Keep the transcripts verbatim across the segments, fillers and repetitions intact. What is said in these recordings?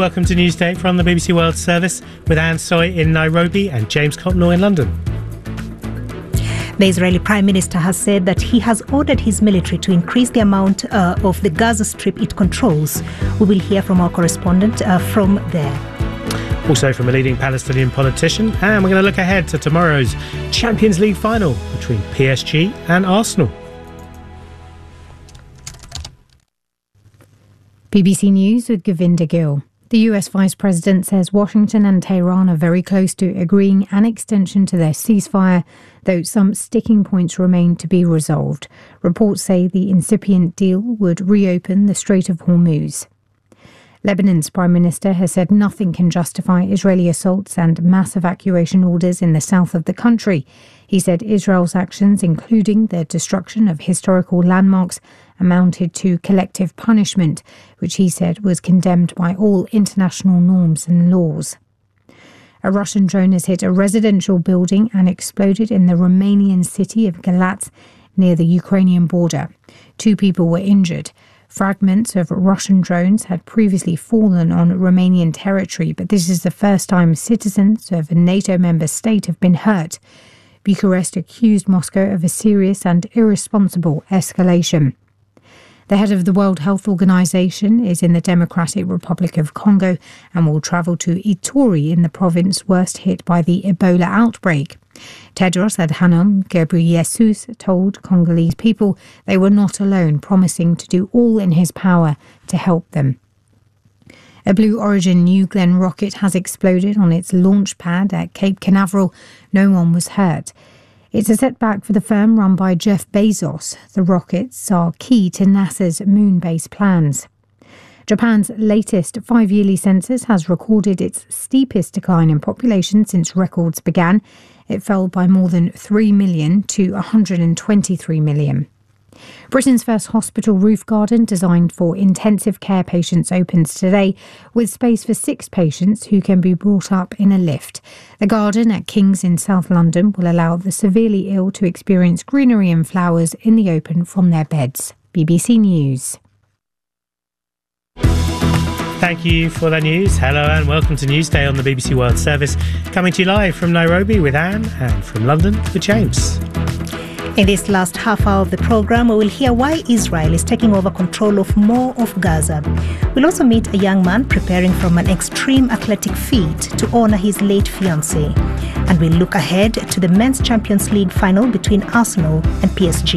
welcome to Newsday from the B B C World Service with Anne Soy in Nairobi and James Copnor in London. The Israeli Prime Minister has said that he has ordered his military to increase the amount uh, of the Gaza Strip it controls. We will hear from our correspondent uh, from there. Also from a leading Palestinian politician, and we're going to look ahead to tomorrow's Champions League final between P S G and Arsenal. B B C News with Govinda Gill. The U S Vice President says Washington and Tehran are very close to agreeing an extension to their ceasefire, though some sticking points remain to be resolved. Reports say the incipient deal would reopen the Strait of Hormuz. Lebanon's Prime Minister has said nothing can justify Israeli assaults and mass evacuation orders in the south of the country. He said Israel's actions, including the destruction of historical landmarks, amounted to collective punishment, which he said was condemned by all international norms and laws. A Russian drone has hit a residential building and exploded in the Romanian city of Galatz near the Ukrainian border. Two people were injured. Fragments of Russian drones had previously fallen on Romanian territory, but this is the first time citizens of a NATO member state have been hurt. Bucharest accused Moscow of a serious and irresponsible escalation. The head of the World Health Organization is in the Democratic Republic of Congo and will travel to Ituri in the province worst hit by the Ebola outbreak. Tedros Adhanom Ghebreyesus told Congolese people they were not alone, promising to do all in his power to help them. A Blue Origin New Glenn rocket has exploded on its launch pad at Cape Canaveral. No one was hurt. It's a setback for the firm run by Jeff Bezos. The rockets are key to NASA's moon base plans. Japan's latest five-yearly census has recorded its steepest decline in population since records began. It fell by more than three million to one hundred twenty-three million. Britain's first hospital roof garden designed for intensive care patients opens today, with space for six patients who can be brought up in a lift. The garden at King's in South London will allow the severely ill to experience greenery and flowers in the open from their beds. B B C News. Thank you for the news. Hello and welcome to Newsday on the B B C World Service, coming to you live from Nairobi with Anne and from London with James. In this last half hour of the programme, we will hear why Israel is taking over control of more of Gaza. We'll also meet a young man preparing from an extreme athletic feat to honour his late fiancée. And we'll look ahead to the Men's Champions League final between Arsenal and P S G.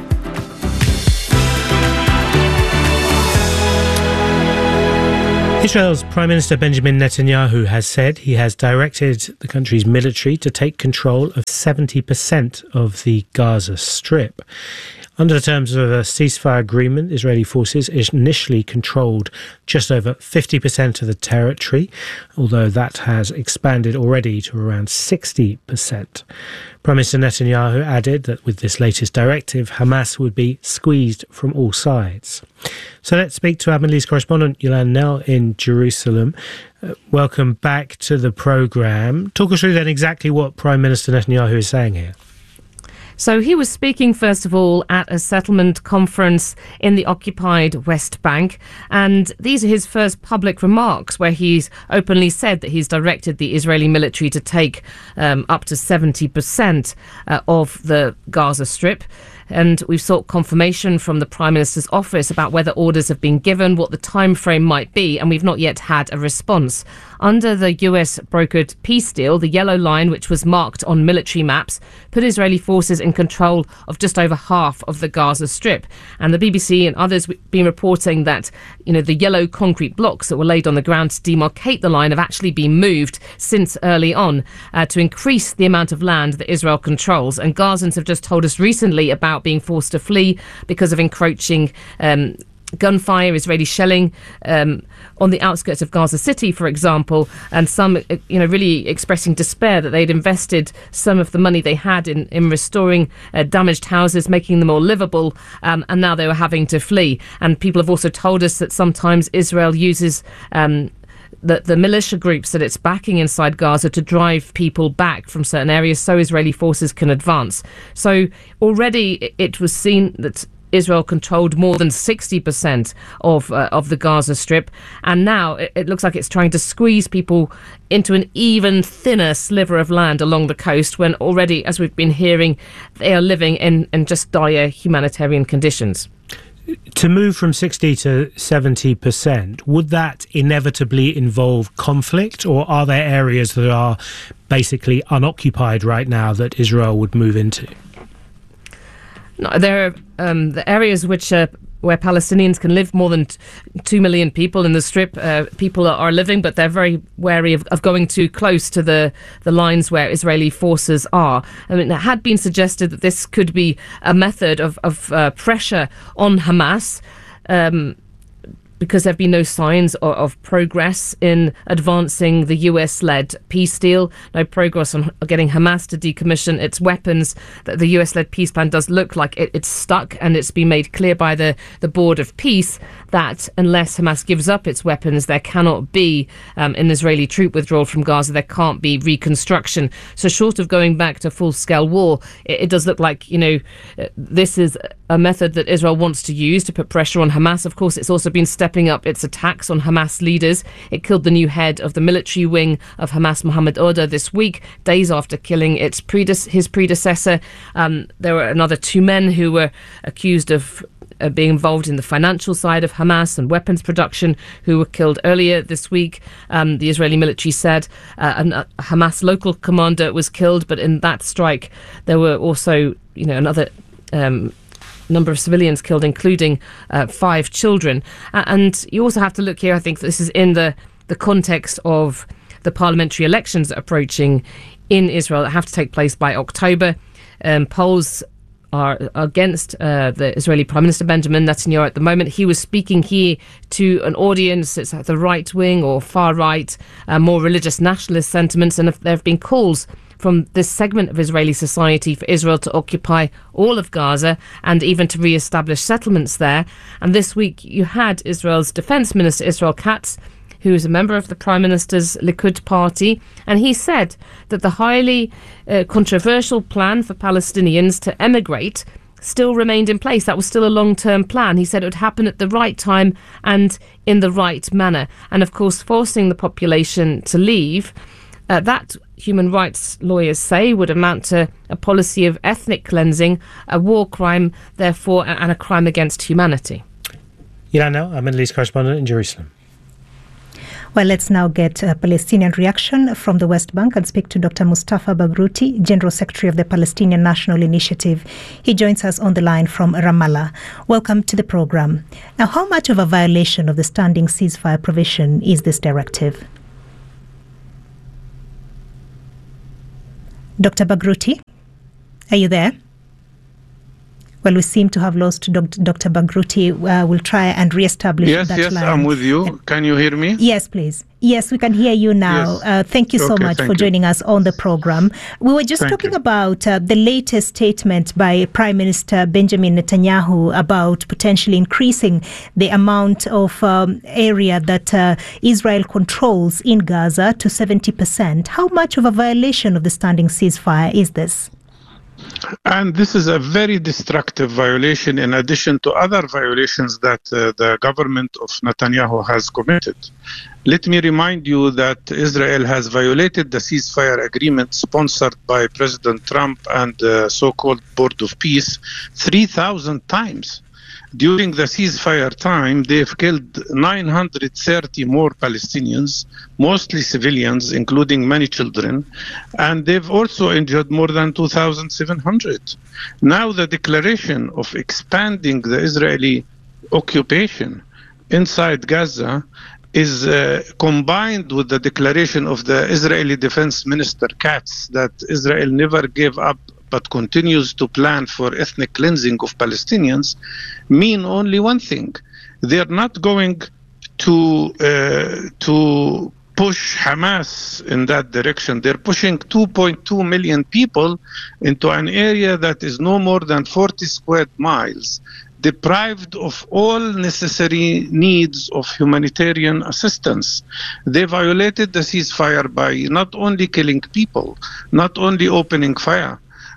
Israel's Prime Minister Benjamin Netanyahu has said he has directed the country's military to take control of seventy percent of the Gaza Strip. Under the terms of a ceasefire agreement, Israeli forces initially controlled just over fifty percent of the territory, although that has expanded already to around sixty percent. Prime Minister Netanyahu added that with this latest directive, Hamas would be squeezed from all sides. So let's speak to our Middle East correspondent, Yolande Knell in Jerusalem. Uh, welcome back to the programme. Talk us through then exactly what Prime Minister Netanyahu is saying here. So he was speaking, first of all, at a settlement conference in the occupied West Bank. And these are his first public remarks where he's openly said that he's directed the Israeli military to take um, up to seventy percent uh, of the Gaza Strip. And we've sought confirmation from the Prime Minister's office about whether orders have been given, what the time frame might be, and we've not yet had a response. Under the U S brokered peace deal, the yellow line, which was marked on military maps, put Israeli forces in control of just over half of the Gaza Strip. And the B B C and others have been reporting that, you know, the yellow concrete blocks that were laid on the ground to demarcate the line have actually been moved since early on uh, to increase the amount of land that Israel controls. And Gazans have just told us recently about being forced to flee because of encroaching um, gunfire, Israeli shelling um, on the outskirts of Gaza City, for example, and some, you know, really expressing despair that they'd invested some of the money they had in, in restoring uh, damaged houses, making them more livable, um, and now they were having to flee. And people have also told us that sometimes Israel uses um, The, the militia groups that it's backing inside Gaza to drive people back from certain areas so Israeli forces can advance. So already it was seen that Israel controlled more than sixty percent of uh, of the Gaza Strip, and now it, it looks like it's trying to squeeze people into an even thinner sliver of land along the coast, when already, as we've been hearing, they are living in, in just dire humanitarian conditions. To move from sixty to seventy percent, would that inevitably involve conflict, or are there areas that are basically unoccupied right now that Israel would move into? No, there are um, the areas which are where Palestinians can live, more than two million people in the Strip. Uh, people are, are living, but they're very wary of, of going too close to the, the lines where Israeli forces are. I mean, it had been suggested that this could be a method of, of uh, pressure on Hamas, um, because there have been no signs of, of progress in advancing the U S-led peace deal, no progress on getting Hamas to decommission its weapons. That the U S-led peace plan does look like it, it's stuck, and it's been made clear by the, the Board of Peace that unless Hamas gives up its weapons, there cannot be um, an Israeli troop withdrawal from Gaza. There can't be reconstruction. So short of going back to full-scale war, it, it does look like, you know, this is a method that Israel wants to use to put pressure on Hamas. Of course, it's also been stepping up its attacks on Hamas leaders. It killed the new head of the military wing of Hamas, Mohammed Oda, this week, days after killing its prede- his predecessor. Um, there were another two men who were accused of uh, being involved in the financial side of Hamas and weapons production, who were killed earlier this week. Um, the Israeli military said uh, an, a Hamas local commander was killed, but in that strike there were also, you know, another Um, number of civilians killed, including uh, five children. Uh, and you also have to look here, I think this is in the, the context of the parliamentary elections approaching in Israel that have to take place by October. Um, polls are against uh, the Israeli Prime Minister Benjamin Netanyahu at the moment. He was speaking here to an audience, it's at the right wing or far right, uh, more religious nationalist sentiments, and if there have been calls from this segment of Israeli society for Israel to occupy all of Gaza and even to re-establish settlements there. And this week you had Israel's Defense Minister Israel Katz, who is a member of the Prime Minister's Likud party, and he said that the highly uh, controversial plan for Palestinians to emigrate still remained in place. That was still a long-term plan. He said it would happen at the right time and in the right manner. And of course, forcing the population to leave, Uh, that, human rights lawyers say, would amount to a policy of ethnic cleansing, a war crime, therefore, and a crime against humanity. Ilan Nel, our Middle East correspondent in Jerusalem. Well, let's now get a Palestinian reaction from the West Bank and speak to Doctor Mustafa Baghrouti, General Secretary of the Palestinian National Initiative. He joins us on the line from Ramallah. Welcome to the program. Now, how much of a violation of the standing ceasefire provision is this directive? Doctor Baghrouti, are you there? Well, we seem to have lost Doctor Baghrouti. Uh, we'll try and re-establish yes, that yes, line. Yes, I'm with you. Can you hear me? Yes, please. Yes, we can hear you now. Yes. Uh, thank you so okay, much for you. joining us on the program. We were just thank talking you. about uh, the latest statement by Prime Minister Benjamin Netanyahu about potentially increasing the amount of um, area that uh, Israel controls in Gaza to seventy percent. How much of a violation of the standing ceasefire is this? And this is a very destructive violation in addition to other violations that uh, the government of Netanyahu has committed. Let me remind you that Israel has violated the ceasefire agreement sponsored by President Trump and the so-called Board of Peace three thousand times. During the ceasefire time, they've killed nine hundred thirty more Palestinians, mostly civilians, including many children, and they've also injured more than two thousand seven hundred. Now the declaration of expanding the Israeli occupation inside Gaza is uh, combined with the declaration of the Israeli Defense Minister Katz that Israel never gave up but continues to plan for ethnic cleansing of Palestinians, mean only one thing. They're not going to uh, to push Hamas in that direction. They're pushing two point two million people into an area that is no more than forty square miles, deprived of all necessary needs of humanitarian assistance. They violated the ceasefire by not only killing people, not only opening fire,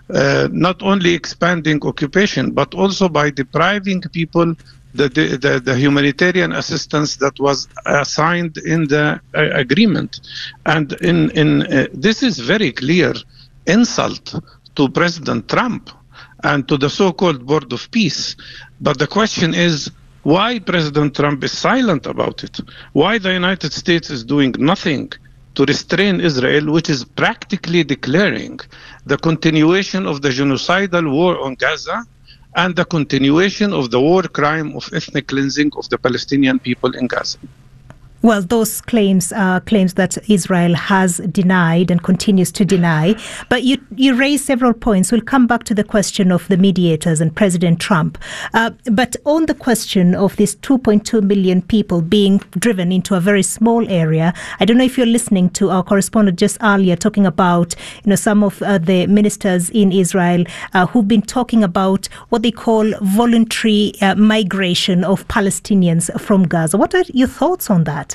uh, not only expanding occupation, but also by depriving people the, the, the humanitarian assistance that was assigned in the uh, agreement. And in, in uh, this is very clear insult to President Trump and to the so-called Board of Peace. But the question is, why President Trump is silent about it? Why the United States is doing nothing to restrain Israel, which is practically declaring the continuation of the genocidal war on Gaza and the continuation of the war crime of ethnic cleansing of the Palestinian people in Gaza? Well, those claims are claims that Israel has denied and continues to deny. But you you raise several points. We'll come back to the question of the mediators and President Trump. Uh, but on the question of these two point two million people being driven into a very small area, I don't know if you're listening to our correspondent just earlier talking about, you know, some of uh, the ministers in Israel uh, who've been talking about what they call voluntary uh, migration of Palestinians from Gaza. What are your thoughts on that?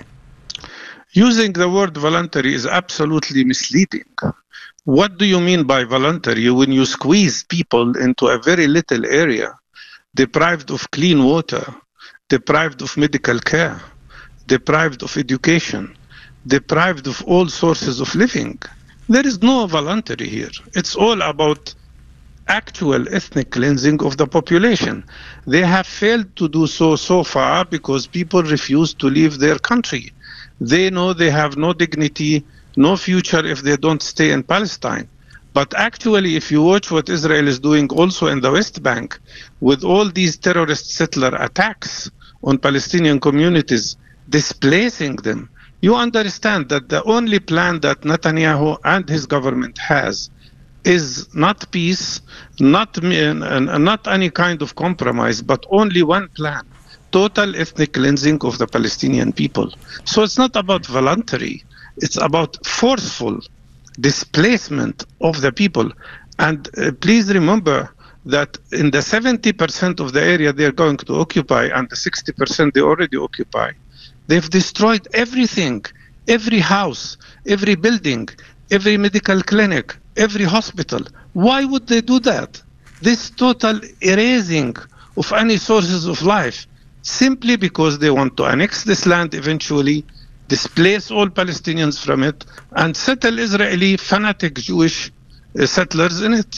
Using the word voluntary is absolutely misleading. What do you mean by voluntary when you squeeze people into a very little area, deprived of clean water, deprived of medical care, deprived of education, deprived of all sources of living? There is no voluntary here. It's all about actual ethnic cleansing of the population. They have failed to do so so far because people refuse to leave their country. They know they have no dignity, no future if they don't stay in Palestine. But actually, if you watch what Israel is doing also in the West Bank, with all these terrorist settler attacks on Palestinian communities, displacing them, you understand that the only plan that Netanyahu and his government has is not peace, not, not any kind of compromise, but only one plan: total ethnic cleansing of the Palestinian people. So it's not about voluntary, it's about forceful displacement of the people. And uh, please remember that in the seventy percent of the area they're going to occupy and the sixty percent they already occupy, they've destroyed everything, every house, every building, every medical clinic, every hospital. Why would they do that? This total erasing of any sources of life, simply because they want to annex this land eventually, displace all Palestinians from it, and settle Israeli fanatic Jewish uh, settlers in it.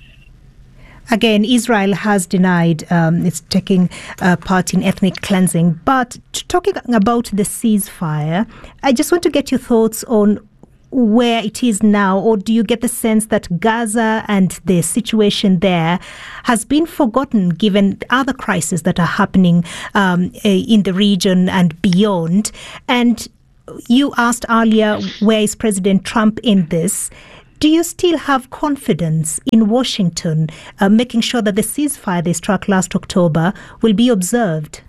Again, Israel has denied um, it's taking uh, part in ethnic cleansing. But talking about the ceasefire, I just want to get your thoughts on where it is now, or do you get the sense that Gaza and the situation there has been forgotten given other crises that are happening um, in the region and beyond? And you asked earlier, where is President Trump in this? Do you still have confidence in Washington uh, making sure that the ceasefire they struck last October will be observed?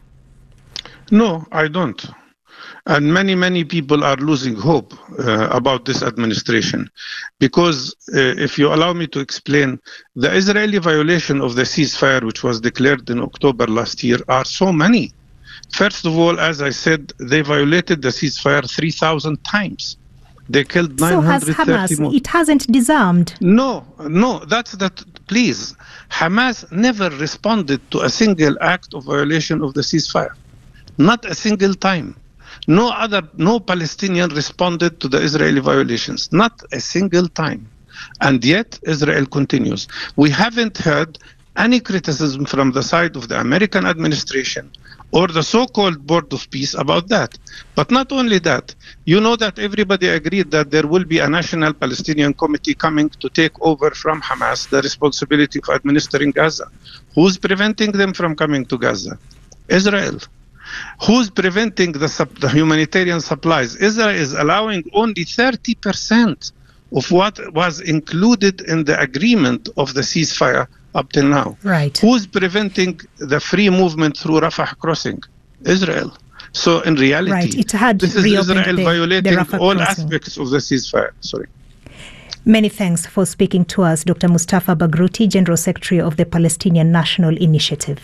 No, I don't. And many, many people are losing hope uh, about this administration because, uh, if you allow me to explain, the Israeli violation of the ceasefire, which was declared in October last year, are so many. First of all, as I said, they violated the ceasefire three thousand times. They killed nine hundred thirty So has Hamas. more. It hasn't disarmed. No, no, that's that. Please, Hamas never responded to a single act of violation of the ceasefire. Not a single time. No other, no Palestinian responded to the Israeli violations, not a single time. And yet Israel continues. We haven't heard any criticism from the side of the American administration or the so-called Board of Peace about that. But not only that, you know that everybody agreed that there will be a National Palestinian Committee coming to take over from Hamas the responsibility of administering Gaza. Who's preventing them from coming to Gaza? Israel. Who's preventing the, sub, the humanitarian supplies? Israel is allowing only thirty percent of what was included in the agreement of the ceasefire up till now. Right. Who's preventing the free movement through Rafah crossing? Israel. So in reality, right. It had this is Israel the, violating the all crossing. aspects of the ceasefire. Sorry. Many thanks for speaking to us, Doctor Mustafa Baghrouti, General Secretary of the Palestinian National Initiative.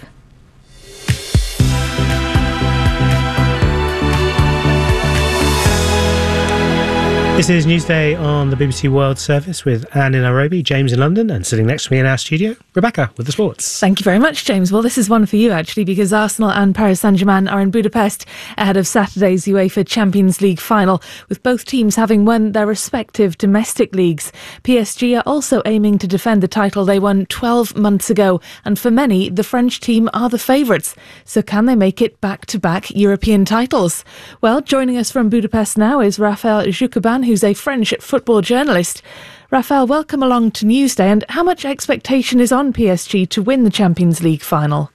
This is Newsday on the B B C World Service with Anne in Nairobi, James in London, and sitting next to me in our studio, Rebecca with the sports. Thank you very much, James. Well, this is one for you, actually, because Arsenal and Paris Saint-Germain are in Budapest ahead of Saturday's UEFA Champions League final, with both teams having won their respective domestic leagues. P S G are also aiming to defend the title they won twelve months ago, and for many, the French team are the favourites. So can they make it back-to-back European titles? Well, joining us from Budapest now is Raphael Joucaban, who's a French football journalist. Raphael, welcome along to Newsday. And how much expectation is on P S G to win the Champions League final?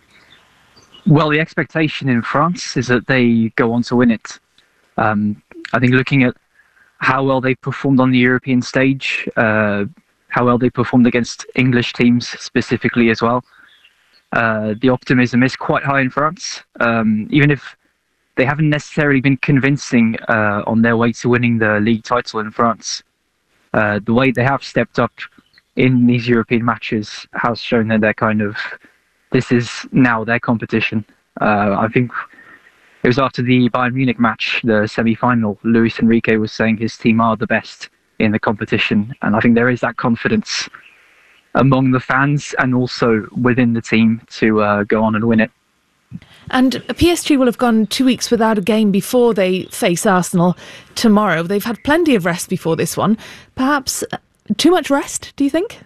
Well, the expectation in France is that they go on to win it. Um, I think looking at how well they performed on the European stage, uh, how well they performed against English teams specifically as well, uh, the optimism is quite high in France. Um, even if they haven't necessarily been convincing uh, on their way to winning the league title in France. Uh, the way they have stepped up in these European matches has shown that they're kind of, this is now their competition. Uh, I think it was after the Bayern Munich match, the semi-final, Luis Enrique was saying his team are the best in the competition. And I think there is that confidence among the fans and also within the team to uh, go on and win it. And P S G will have gone two weeks without a game before they face Arsenal tomorrow. They've had plenty of rest before this one. Perhaps too much rest, do you think?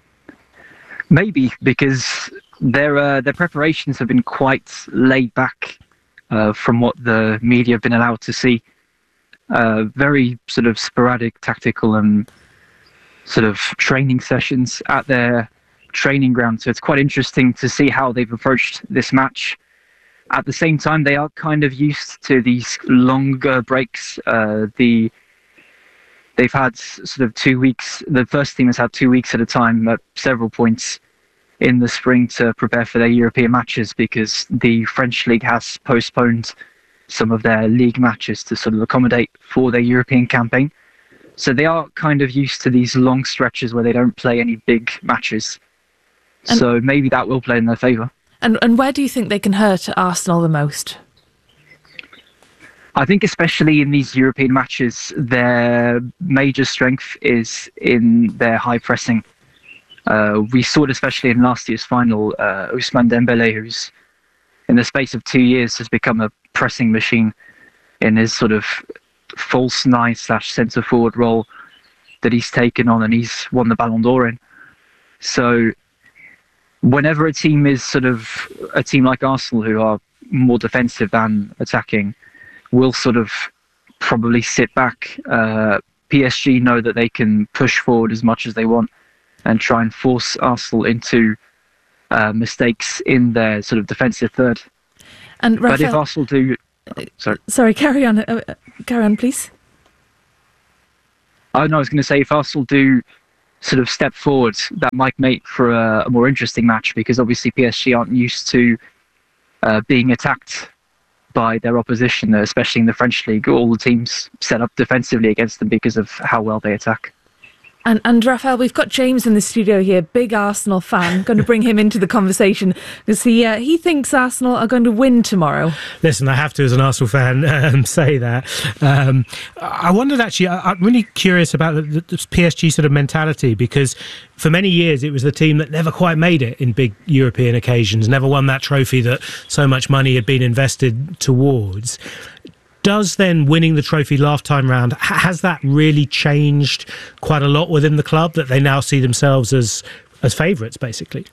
Maybe, because their uh, their preparations have been quite laid back uh, from what the media have been allowed to see. Uh, very sort of sporadic tactical and sort of training sessions at their training ground. So it's quite interesting to see how they've approached this match. At the same time, they are kind of used to these longer breaks. Uh, the they've had sort of two weeks. The first team has had two weeks at a time at several points in the spring to prepare for their European matches, because the French league has postponed some of their league matches to sort of accommodate for their European campaign. So they are kind of used to these long stretches where they don't play any big matches. And so maybe that will play in their favour. And and where do you think they can hurt Arsenal the most? I think especially in these European matches, their major strength is in their high pressing. Uh, we saw it especially in last year's final. Uh, Ousmane Dembele, who's in the space of two years has become a pressing machine in his sort of false nine slash centre forward role that he's taken on, and he's won the Ballon d'Or in. So whenever a team is sort of a team like Arsenal, who are more defensive than attacking, will sort of probably sit back. Uh, P S G know that they can push forward as much as they want and try and force Arsenal into uh, mistakes in their sort of defensive third. And Raphael, but if Arsenal do, oh, sorry, sorry, carry on, uh, carry on, please. Oh no, I was going to say if Arsenal do sort of step forward, that might make for a, a more interesting match, because obviously P S G aren't used to uh, being attacked by their opposition, especially in the French league. All the teams set up defensively against them because of how well they attack. And, and Raphael, we've got James in the studio here, big Arsenal fan. Going to bring him into the conversation because he uh, he thinks Arsenal are going to win tomorrow. Listen, I have to, as an Arsenal fan, um, say that. Um, I wondered actually, I, I'm really curious about the, the P S G sort of mentality, because for many years it was the team that never quite made it in big European occasions, never won that trophy that so much money had been invested towards. Does then winning the trophy last time round, has that really changed quite a lot within the club, that they now see themselves as as favourites, basically?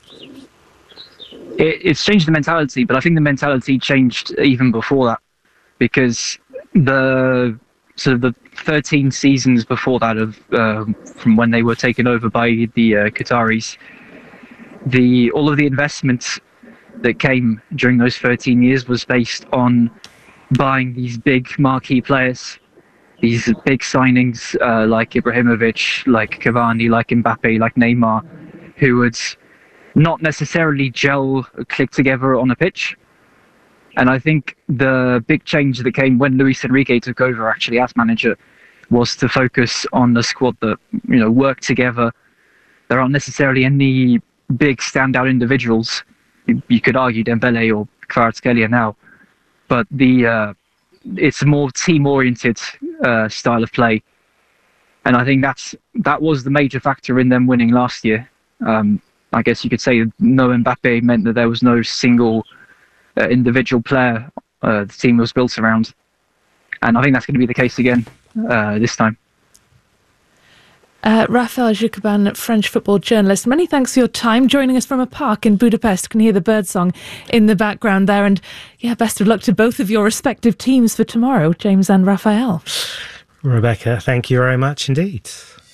It, it's changed the mentality, but I think the mentality changed even before that, because the sort of the thirteen seasons before that, of uh, from when they were taken over by the uh, Qataris, the all of the investment that came during those thirteen years was based on buying these big marquee players, these big signings uh, like Ibrahimovic, like Cavani, like Mbappe, like Neymar, who would not necessarily gel, click together on a pitch. And I think the big change that came when Luis Enrique took over actually as manager was to focus on the squad that, you know, work together. There aren't necessarily any big standout individuals. You, you could argue Dembele or Kvaratskhelia now. But the uh, it's a more team-oriented uh, style of play. And I think that's that was the major factor in them winning last year. Um, I guess you could say no Mbappe meant that there was no single uh, individual player uh, the team was built around. And I think that's going to be the case again uh, this time. Uh, Raphael Jacobin, French football journalist, many thanks for your time joining us from a park in Budapest. Can hear the birdsong in the background there. And yeah, best of luck to both of your respective teams for tomorrow, James and Raphael. Rebecca, thank you very much indeed.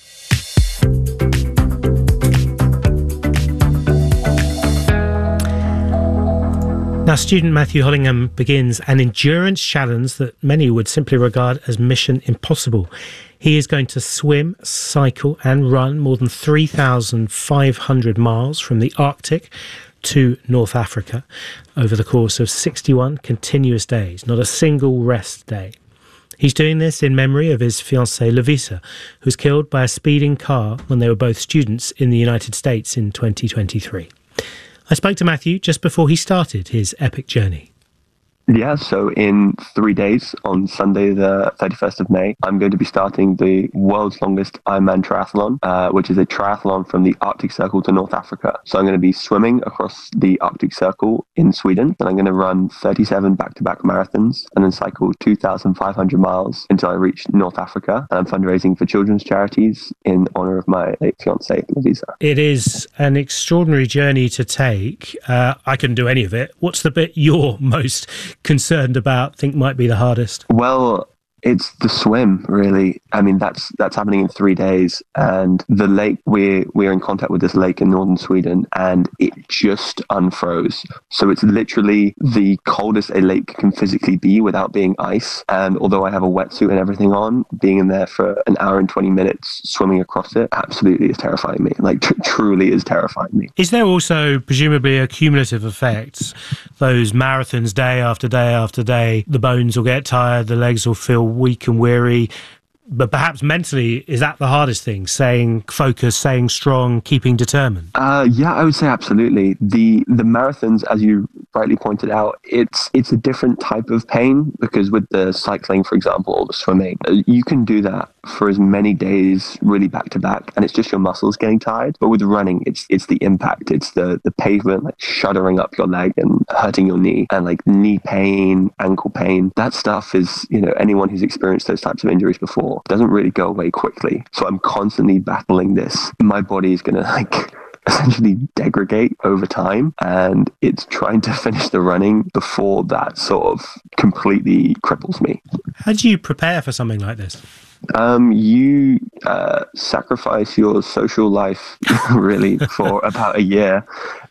Now, student Matthew Hollingham begins an endurance challenge that many would simply regard as mission impossible. He is going to swim, cycle and run more than three thousand five hundred miles from the Arctic to North Africa over the course of sixty-one continuous days, not a single rest day. He's doing this in memory of his fiancée Lovisa, who was killed by a speeding car when they were both students in the United States in twenty twenty-three. I spoke to Matthew just before he started his epic journey. Yeah, so in three days, on Sunday the thirty-first of May, I'm going to be starting the world's longest Ironman triathlon, uh, which is a triathlon from the Arctic Circle to North Africa. So I'm going to be swimming across the Arctic Circle in Sweden, and I'm going to run thirty-seven back-to-back marathons, and then cycle two thousand five hundred miles until I reach North Africa. And I'm fundraising for children's charities in honour of my late fiancée, Lovisa. It is an extraordinary journey to take. Uh, I couldn't do any of it. What's the bit you're most concerned about, think might be the hardest? Well, it's the swim, really. I mean, that's that's happening in three days. And the lake, we're, we're in contact with this lake in northern Sweden, and it just unfroze. So it's literally the coldest a lake can physically be without being ice. And although I have a wetsuit and everything on, being in there for an hour and twenty minutes swimming across it absolutely is terrifying me. Like, tr- truly is terrifying me. Is there also presumably a cumulative effect? Those marathons day after day after day, the bones will get tired, the legs will feel weak and weary, but perhaps mentally, is that the hardest thing? Staying focused, staying strong, keeping determined? Uh, yeah, I would say absolutely. The the marathons, as you rightly pointed out, it's it's a different type of pain, because with the cycling, for example, or the swimming, you can do that for as many days really back to back, and it's just your muscles getting tired. But with running, it's it's the impact, it's the the pavement like shuddering up your leg and hurting your knee, and like knee pain, ankle pain. That stuff is, you know, anyone who's experienced those types of injuries before doesn't really go away quickly. So I'm constantly battling this. My body is going to like essentially degrade over time, and it's trying to finish the running before that sort of completely cripples me. How do you prepare for something like this? Um, you uh, sacrifice your social life really for about a year.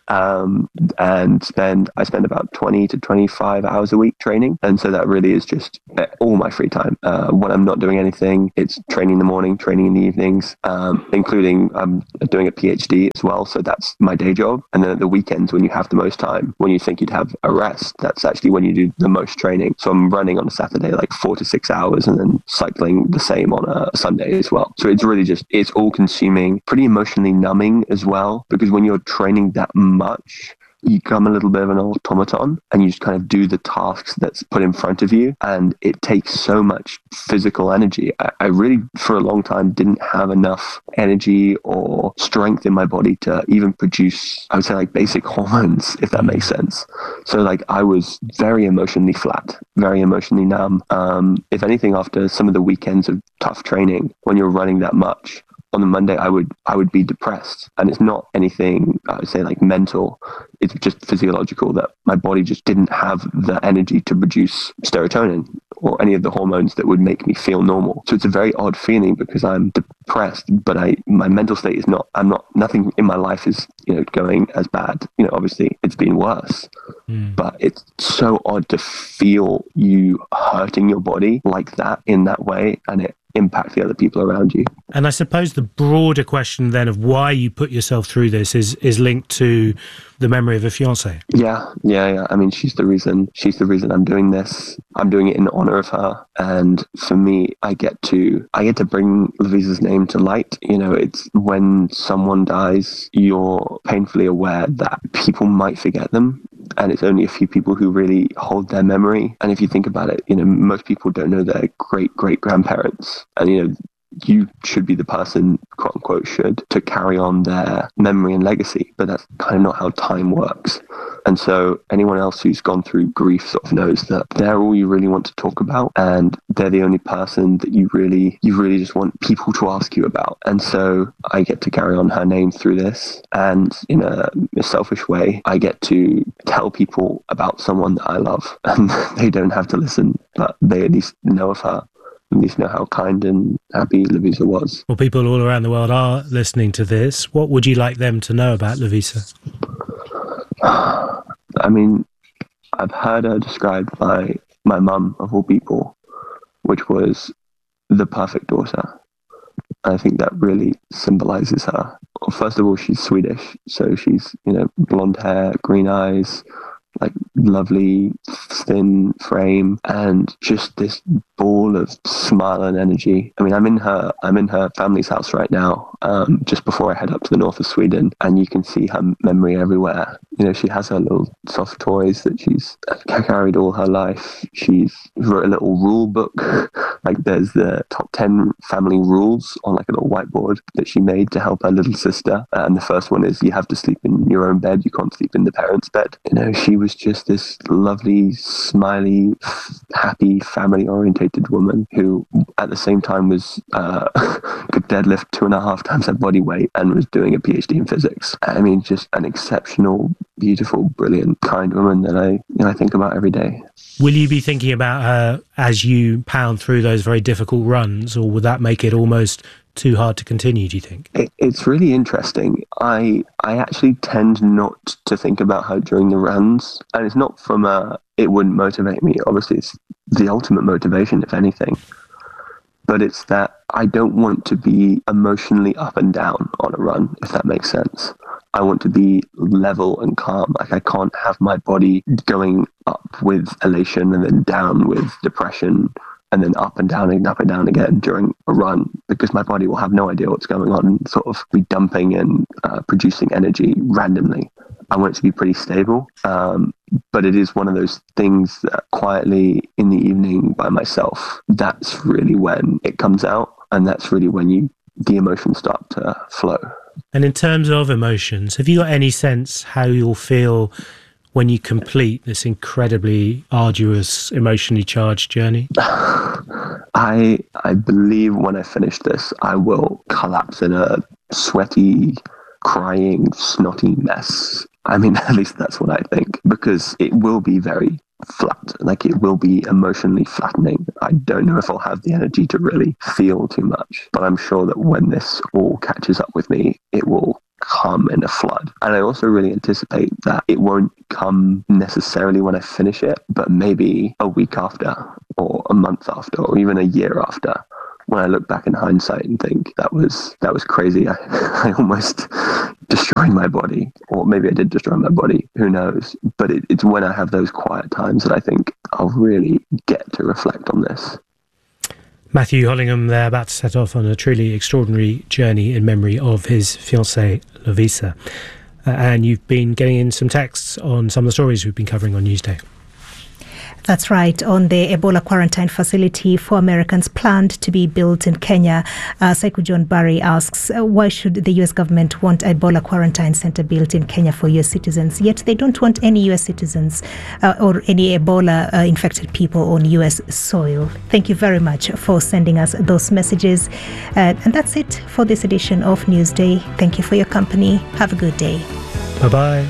Um, and spend, I spend about twenty to twenty-five hours a week training. And so that really is just all my free time. Uh, when I'm not doing anything, it's training in the morning, training in the evenings, um, including I'm doing a PhD as well. So that's my day job. And then at the weekends, when you have the most time, when you think you'd have a rest, that's actually when you do the most training. So I'm running on a Saturday, like four to six hours, and then cycling the same on a Sunday as well. So it's really just, it's all consuming, pretty emotionally numbing as well, because when you're training that much, you become a little bit of an automaton, and you just kind of do the tasks that's put in front of you, and it takes so much physical energy. I, I really, for a long time, didn't have enough energy or strength in my body to even produce, I would say, like basic hormones, if that makes sense. So like I was very emotionally flat, very emotionally numb. Um, if anything, after some of the weekends of tough training, when you're running that much, on the Monday, I would I would be depressed, and it's not anything I would say like mental. It's just physiological, that my body just didn't have the energy to produce serotonin or any of the hormones that would make me feel normal. So it's a very odd feeling, because I'm depressed, but I my mental state is not. I'm not. Nothing in my life is, you know, going as bad. You know, obviously it's been worse, mm. but it's so odd to feel you hurting your body like that in that way, and it impact the other people around you. And I suppose the broader question then of why you put yourself through this is is linked to the memory of a fiancée. Yeah, yeah, yeah. I mean, she's the reason. She's the reason I'm doing this. I'm doing it in honor of her, and for me, I get to I get to bring Lovisa's name to light. You know, it's when someone dies, you're painfully aware that people might forget them. and it's only a few people who really hold their memory. And if you think about it, you know, most people don't know their great great grandparents, and you know, you should be the person, quote unquote, should to carry on their memory and legacy. But that's kind of not how time works. And so anyone else who's gone through grief sort of knows that they're all you really want to talk about, and they're the only person that you really, you really just want people to ask you about. And so I get to carry on her name through this, and in a, a selfish way, I get to tell people about someone that I love, and they don't have to listen, but they at least know of her. At least know how kind and happy Lovisa was. Well, people all around the world are listening to this. What would you like them to know about Lovisa? I mean, I've heard her described by my mum, of all people, which was the perfect daughter. I think that really symbolizes her. Well, first of all, she's Swedish, so she's, you know, blonde hair, green eyes, like lovely thin frame, and just this ball of smile and energy. I mean, I'm in her I'm in her family's house right now, um, just before I head up to the north of Sweden, and you can see her memory everywhere. You know, she has her little soft toys that she's carried all her life. She's wrote a little rule book, like there's the top ten family rules on like a little whiteboard that she made to help her little sister. And the first one is you have to sleep in your own bed, you can't sleep in the parents' bed. You know, she was just this lovely, smiley, happy, family-orientated woman who at the same time was uh, could deadlift two and a half times her body weight and was doing a PhD in physics. I mean, just an exceptional, beautiful, brilliant, kind woman that I, you know, I think about every day. Will you be thinking about her as you pound through those very difficult runs, or would that make it almost too hard to continue, do you think? It, it's really interesting. I I actually tend not to think about her during the runs, and it's not from a, it wouldn't motivate me. Obviously, it's the ultimate motivation, if anything. But it's that I don't want to be emotionally up and down on a run, if that makes sense. I want to be level and calm. Like I can't have my body going up with elation and then down with depression, and then up and down and up and down again during a run, because my body will have no idea what's going on and sort of be dumping and uh, producing energy randomly. I want it to be pretty stable, um, but it is one of those things that quietly in the evening by myself, that's really when it comes out, and that's really when you the emotions start to flow. And in terms of emotions, have you got any sense how you'll feel when you complete this incredibly arduous, emotionally charged journey? I I believe when I finish this, I will collapse in a sweaty, crying, snotty mess. I mean, at least that's what I think, because it will be very flat. Like, it will be emotionally flattening. I don't know if I'll have the energy to really feel too much, but I'm sure that when this all catches up with me, it will come in a flood. And I also really anticipate that it won't come necessarily when I finish it, but maybe a week after, or a month after, or even a year after, when I look back in hindsight and think that was that was crazy. I, I almost destroyed my body, or maybe I did destroy my body, who knows. But it, it's when I have those quiet times that I think I'll really get to reflect on this. Matthew Hollingham there, about to set off on a truly extraordinary journey in memory of his fiancée, Lovisa. Uh, and you've been getting in some texts on some of the stories we've been covering on Newsday. That's right. On the Ebola quarantine facility for Americans planned to be built in Kenya, uh, Saiku John Barry asks, uh, why should the U S government want an Ebola quarantine center built in Kenya for U S citizens, yet they don't want any U S citizens uh, or any Ebola uh, infected people on U S soil? Thank you very much for sending us those messages. Uh, and that's it for this edition of Newsday. Thank you for your company. Have a good day. Bye-bye.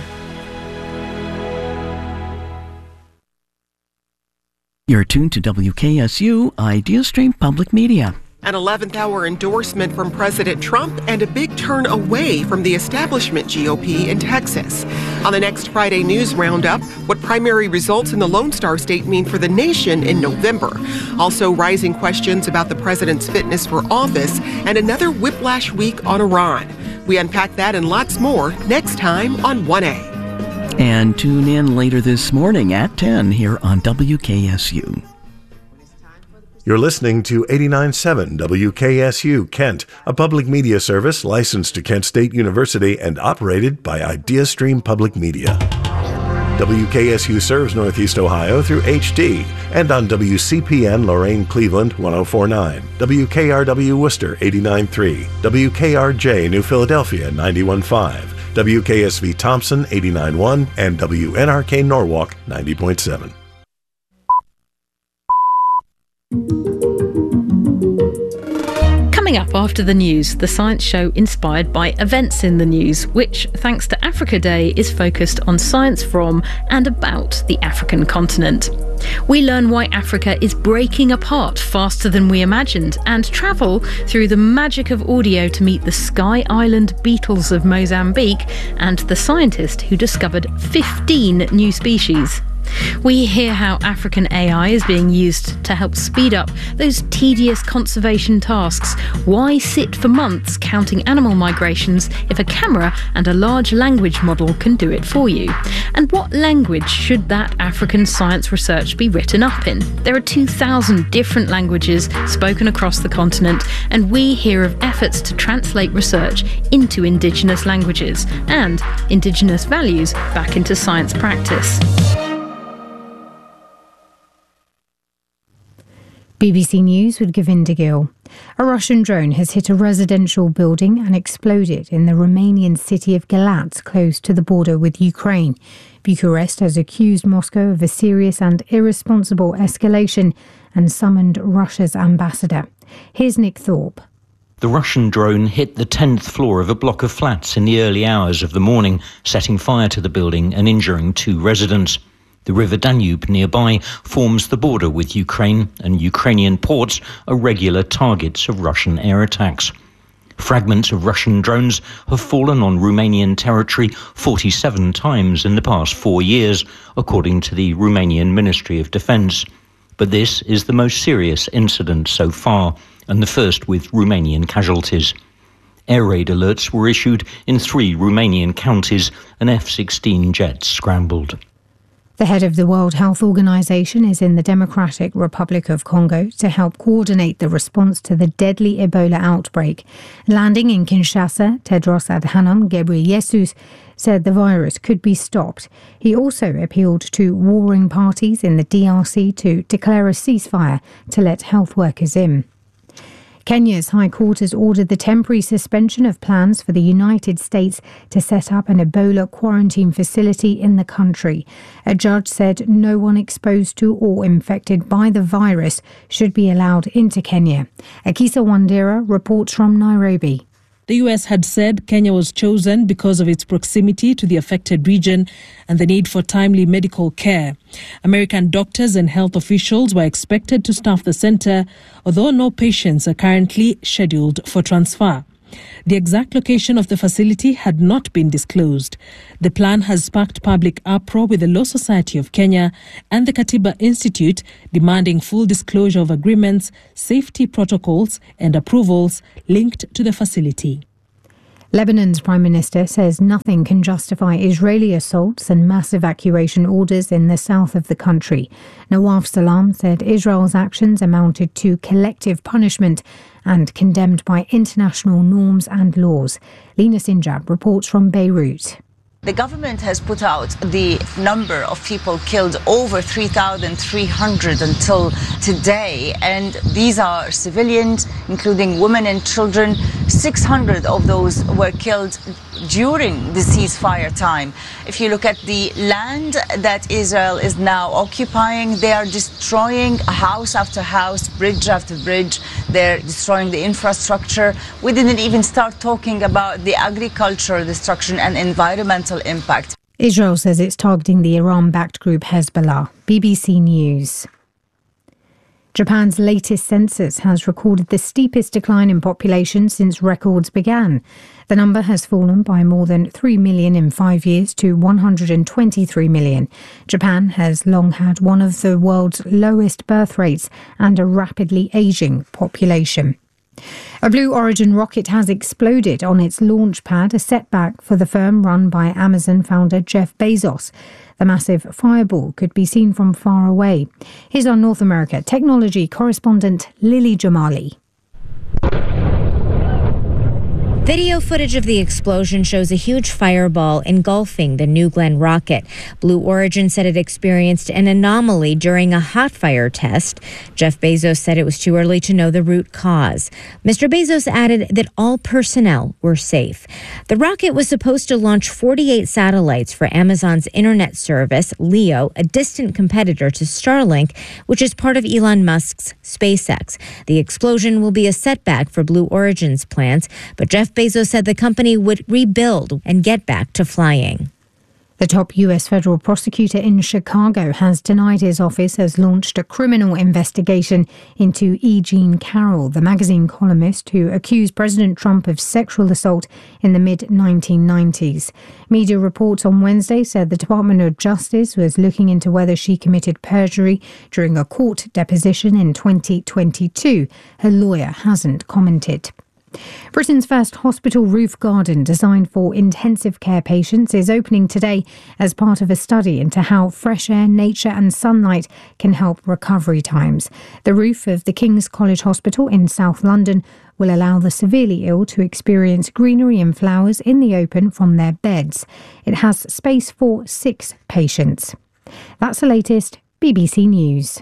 You're tuned to W K S U IdeaStream Public Media. An eleventh hour endorsement from President Trump and a big turn away from the establishment G O P in Texas. On the next Friday News Roundup, what primary results in the Lone Star State mean for the nation in November. Also, rising questions about the president's fitness for office and another whiplash week on Iran. We unpack that and lots more next time on one A. And tune in later this morning at ten here on W K S U. You're listening to eighty-nine point seven W K S U Kent, a public media service licensed to Kent State University and operated by IdeaStream Public Media. W K S U serves Northeast Ohio through H D and on W C P N Lorain Cleveland one oh four point nine, W K R W Worcester eighty-nine point three, W K R J New Philadelphia ninety-one point five, W K S V Thompson eighty-nine point one, and W N R K Norwalk ninety point seven. Coming up after the news, the science show inspired by events in the news, which, thanks to Africa Day, is focused on science from and about the African continent. We learn why Africa is breaking apart faster than we imagined and travel through the magic of audio to meet the Sky Island beetles of Mozambique and the scientist who discovered fifteen new species. We hear how African A I is being used to help speed up those tedious conservation tasks. Why sit for months counting animal migrations if a camera and a large language model can do it for you? And what language should that African science research be written up in? There are two thousand different languages spoken across the continent, and we hear of efforts to translate research into indigenous languages and indigenous values back into science practice. B B C News with Govinda Gill. A Russian drone has hit a residential building and exploded in the Romanian city of Galați, close to the border with Ukraine. Bucharest has accused Moscow of a serious and irresponsible escalation and summoned Russia's ambassador. Here's Nick Thorpe. The Russian drone hit the tenth floor of a block of flats in the early hours of the morning, setting fire to the building and injuring two residents. The River Danube nearby forms the border with Ukraine, and Ukrainian ports are regular targets of Russian air attacks. Fragments of Russian drones have fallen on Romanian territory forty-seven times in the past four years, according to the Romanian Ministry of Defence. But this is the most serious incident so far, and the first with Romanian casualties. Air raid alerts were issued in three Romanian counties, and F sixteen jets scrambled. The head of the World Health Organization is in the Democratic Republic of Congo to help coordinate the response to the deadly Ebola outbreak. Landing in Kinshasa, Tedros Adhanom Ghebreyesus said the virus could be stopped. He also appealed to warring parties in the D R C to declare a ceasefire to let health workers in. Kenya's High Court has ordered the temporary suspension of plans for the United States to set up an Ebola quarantine facility in the country. A judge said no one exposed to or infected by the virus should be allowed into Kenya. Akisa Wandera reports from Nairobi. The U S had said Kenya was chosen because of its proximity to the affected region and the need for timely medical care. American doctors and health officials were expected to staff the center, although no patients are currently scheduled for transfer. The exact location of the facility had not been disclosed. The plan has sparked public uproar with the Law Society of Kenya and the Katiba Institute demanding full disclosure of agreements, safety protocols and approvals linked to the facility. Lebanon's Prime Minister says nothing can justify Israeli assaults and mass evacuation orders in the south of the country. Nawaf Salam said Israel's actions amounted to collective punishment and condemned by international norms and laws. Lina Sinjab reports from Beirut. The government has put out the number of people killed, over three thousand three hundred until today, and these are civilians, including women and children. six hundred of those were killed during the ceasefire time. If you look at the land that Israel is now occupying, they are destroying house after house, bridge after bridge. They're destroying the infrastructure. We didn't even start talking about the agricultural destruction and environmental impact. Israel says it's targeting the Iran-backed group Hezbollah. B B C News. Japan's latest census has recorded the steepest decline in population since records began. The number has fallen by more than three million in five years to one hundred twenty-three million. Japan has long had one of the world's lowest birth rates and a rapidly ageing population. A Blue Origin rocket has exploded on its launch pad, a setback for the firm run by Amazon founder Jeff Bezos. The massive fireball could be seen from far away. Here's our North America technology correspondent Lily Jamali. Video footage of the explosion shows a huge fireball engulfing the New Glenn rocket. Blue Origin said it experienced an anomaly during a hot fire test. Jeff Bezos said it was too early to know the root cause. Mister Bezos added that all personnel were safe. The rocket was supposed to launch forty-eight satellites for Amazon's internet service, Leo, a distant competitor to Starlink, which is part of Elon Musk's SpaceX. The explosion will be a setback for Blue Origin's plans, but Jeff Bezos said the company would rebuild and get back to flying. The top U S federal prosecutor in Chicago has denied his office has launched a criminal investigation into E. Jean Carroll, the magazine columnist who accused President Trump of sexual assault in the mid nineteen nineties. Media reports on Wednesday said the Department of Justice was looking into whether she committed perjury during a court deposition in twenty twenty-two. Her lawyer hasn't commented. Britain's first hospital roof garden designed for intensive care patients is opening today as part of a study into how fresh air, nature and sunlight can help recovery times. The roof of the King's College Hospital in South London will allow the severely ill to experience greenery and flowers in the open from their beds. It has space for six patients. That's the latest B B C News.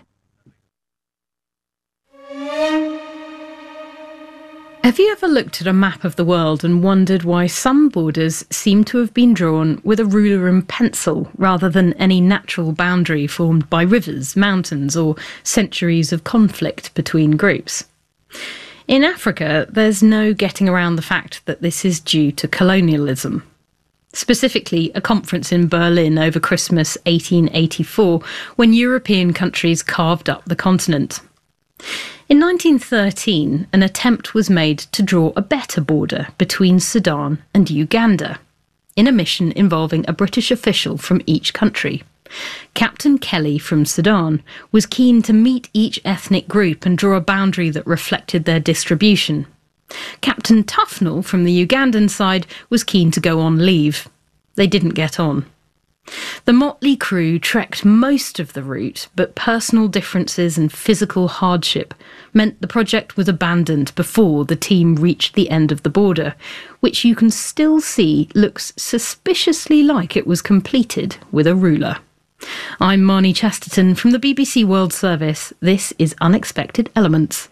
Have you ever looked at a map of the world and wondered why some borders seem to have been drawn with a ruler and pencil rather than any natural boundary formed by rivers, mountains, or centuries of conflict between groups? In Africa, there's no getting around the fact that this is due to colonialism. Specifically, a conference in Berlin over Christmas eighteen eighty-four, when European countries carved up the continent. In nineteen thirteen, an attempt was made to draw a better border between Sudan and Uganda, in a mission involving a British official from each country. Captain Kelly from Sudan was keen to meet each ethnic group and draw a boundary that reflected their distribution. Captain Tufnell from the Ugandan side was keen to go on leave. They didn't get on. The motley crew trekked most of the route, but personal differences and physical hardship meant the project was abandoned before the team reached the end of the border, which you can still see looks suspiciously like it was completed with a ruler. I'm Marnie Chesterton from the B B C World Service. This is Unexpected Elements.